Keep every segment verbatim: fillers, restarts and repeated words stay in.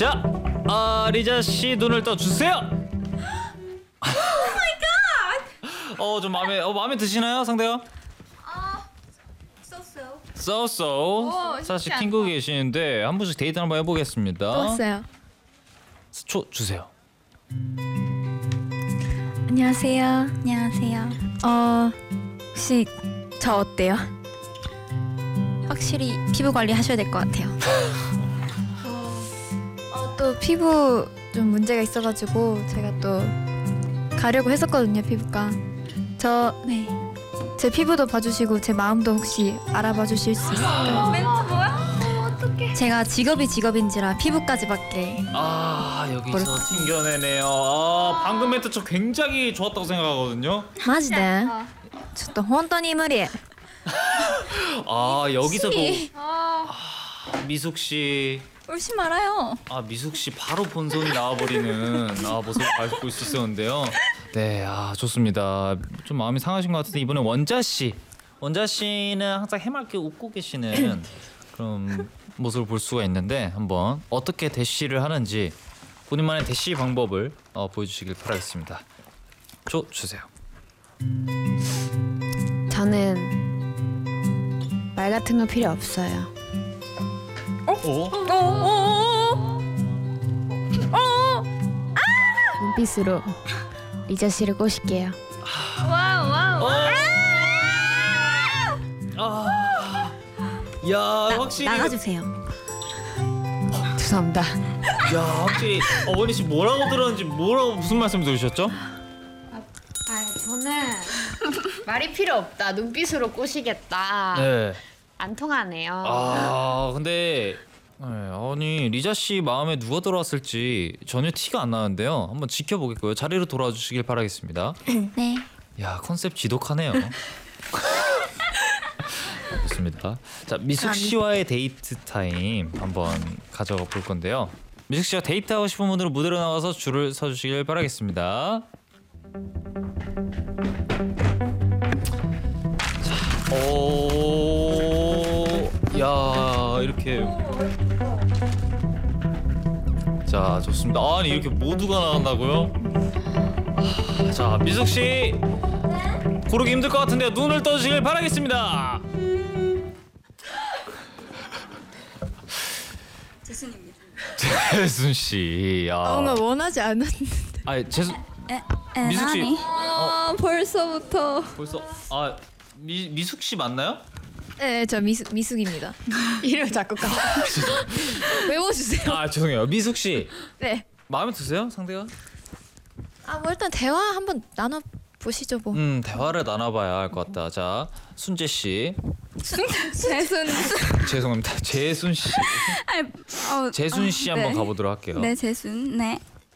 자, 아, 리자 씨 눈을 떠 주세요. 어, 좀 마음에 어 마음에 드시나요, 상대요? 아, so so. So so. 오, 사실 쉽지 핑크 않다. 계시는데 한 분씩 데이트 한번 해보겠습니다. 왔어요. 초 주세요. 안녕하세요. 안녕하세요. 어 혹시 저 어때요? 확실히 피부 관리 하셔야 될 것 같아요. 어, 또 피부 좀 문제가 있어가지고 제가 또 가려고 했었거든요, 피부과. 저 네. 제 피부도 봐주시고 제 마음도 혹시 알아봐 주실 수 있을까요? 멘트 뭐야? 어떡해. 제가 직업이 직업인지라 피부까지밖에. 아, 여기서 뭘- 튕겨내네요. 아, 방금 멘트 저 굉장히 좋았다고 생각하거든요. 마지데. ちょっと本当に無理. 아, 여기서도 아, 미숙 씨. 울지 말아요. 아, 미숙 씨 바로 본선이 나와버리는 아, 모습 밟고 있었는데요. 네, 아, 좋습니다. 좀 마음이 상하신 것 같은데 이번에 원자 씨. 원자 씨는 항상 해맑게 웃고 계시는 그런 모습을 볼 수가 있는데 한번 어떻게 대시를 하는지 본인만의 대시 방법을 어, 보여주시길 바라겠습니다. 조 주세요. 저는 말 같은 거 필요 없어요. 오? 눈빛으로 리자 씨를 꼬실게요. 와우 와우. 아, 야, 확실히. 나가주세요. 죄송합니다. 야, 확실히 어머니 씨 뭐라고 들었는지 뭐라고 무슨 말씀 들으셨죠? 아, 저는 말이 필요 없다. 눈빛으로 꼬시겠다. 네. 안 통하네요. 아, 근데 네, 아니 리자 씨 마음에 누가 들어왔을지 전혀 티가 안 나는데요. 한번 지켜보겠고요. 자리로 돌아와 주시길 바라겠습니다. 네. 야, 컨셉 지독하네요. 좋습니다. 자, 미숙 씨와의 데이트 타임 한번 가져가 볼 건데요. 미숙 씨와 데이트하고 싶은 분으로 무대로 나와서 줄을 서 주시길 바라겠습니다. 자, 오, 야, 이렇게. 자, 좋습니다. 아니, 이렇게 모두가 나간다고요? 하, 자, 미숙 씨. 고르기 힘들 것 같은데 눈을 떠주시길 바라겠습니다. 재순입니다. 재순 씨, 야. 아, 뭔가 원하지 않았는데. 아, 재순 에, 미숙 씨. 에나니? 아 벌써부터. 벌써 아 미, 미숙 씨 맞나요? 네, 저 미숙 미숙입니다. 이름 자꾸 까. 외워주세요. 아, 죄송해요. 미숙 씨 네. 마음에 드세요, 상대가? 아, 뭐 일단 대화 한번 나눠 보시죠, 뭐. 음, 대화를 나눠봐야 할 것 같다. 자, 순재 씨. 재순. 죄송합니다. 재순 씨. 아니, 어, 재순 씨 아, 한번 네. 가보도록 할게요. 네, 재순. 네.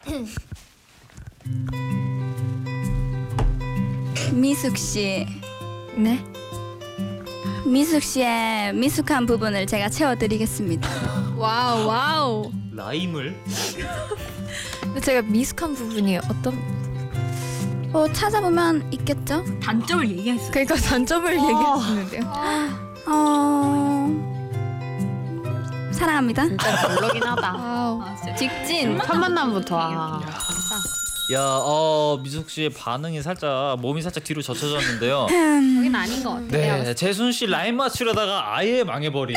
미숙 씨. 네. 미숙 씨의 미숙한 부분을 제가 채워드리겠습니다. 와우 와우. 라임을. 근데 제가 미숙한 부분이 어떤? 뭐 찾아보면 있겠죠? 단점을 얘기했어요. 그러니까 단점을 얘기하시는데요. 어... 사랑합니다. 진짜 별로긴 하다. 와우. 아, 진짜. 직진. 첫 만남부터. 아. 야, 어, 미숙 씨의 반응이 살짝 몸이 살짝 뒤로 젖혀졌는데요. 여긴 아닌 것 같아. 네, 재순 씨 라임 맞추려다가 아예 망해버린.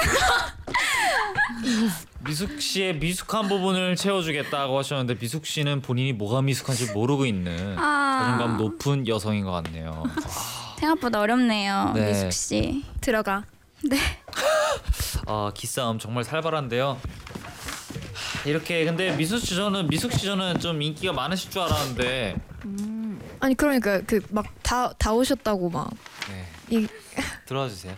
미숙 씨의 미숙한 부분을 채워주겠다고 하셨는데 미숙 씨는 본인이 뭐가 미숙한지 모르고 있는 아. 자존감 높은 여성인 것 같네요. 생각보다 어렵네요, 네. 미숙 씨. 들어가. 아, 기싸움 정말 살벌한데요. 이렇게 근데 미숙 씨 저는 미숙 씨 저는 좀 인기가 많으실 줄 알았는데. 아니 그러니까 그 막 다 다 오셨다고 막. 네, 이 들어와 주세요.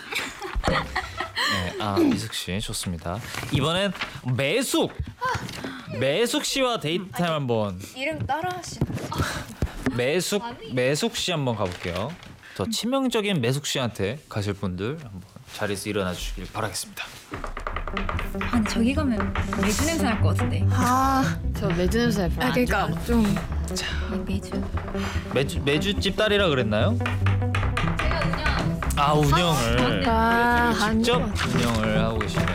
네, 아, 미숙 씨 좋습니다. 이번엔 매숙 매숙 씨와 데이트 타임 한번. 이름 따라하시. 매숙 매숙 씨 한번 가볼게요. 더 치명적인 매숙 씨한테 가실 분들 한번 자리에서 일어나 주시길 바라겠습니다. 아니 저기 가면 매주 냄새 날 것 같은데. 아, 저 매주 냄새 별로 아 안 그러니까 좋아하거든요. 좀 매주. 매주 매주집 딸이라 그랬나요? 제가 운영. 아, 운영을 아, 직접 운영을 하고 계시네요.